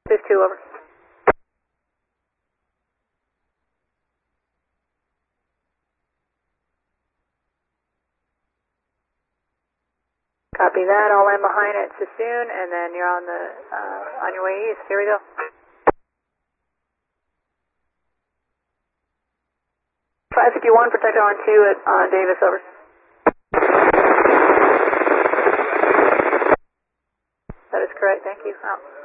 2, over. Copy that. I'll land behind at Sassoon, and then you're on your way east. Here we go. 551, protector on 2 at Davis, over. That is correct. Thank you. Out.